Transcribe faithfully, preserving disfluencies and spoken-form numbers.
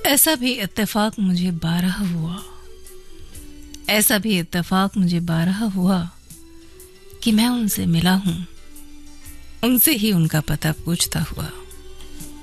ऐसा भी इत्तेफाक मुझे बारह हुआ, ऐसा भी इत्तेफाक मुझे बारह हुआ कि मैं उनसे मिला हूं, उनसे ही उनका पता पूछता हुआ।